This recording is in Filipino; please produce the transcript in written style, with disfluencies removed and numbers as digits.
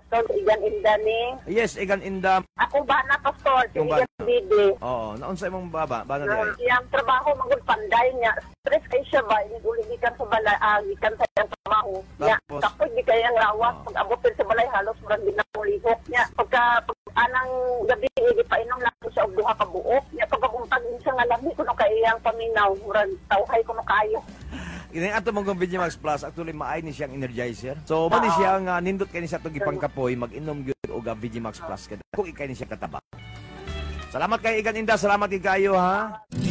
Pastor Igan Indani. Yes, igan inda. Ako ba na, Pastor? Si Yung ba- Igan Bibi. Oo, naunsay mong baba, ba na diay? Iyang trabaho, magulpanday niya. Stress kayo siya ba? Inuligikan sa balay, gikan sa iyang trabaho. Niya, Tapos? kapag di kayang lawas, pag-abutin sa balay, halos marang ginamulihok niya. Anang gabi, hindi pa inom lang ko siya og duha ka buok. Niya, pagkabuntag siya nga lami, kuno kayang paminaw, murag tawhay kuno kayo. Ini ato mong Video Max Plus actually maay ni siyang energizer. So mo ni siya nga nindot kay ni sa tong ipangkapoy mag-inom gyud og Video Max Plus kada. Kung ikay ni siya kataba. Salamat kay Igan Inda, salamat kay kayo ha.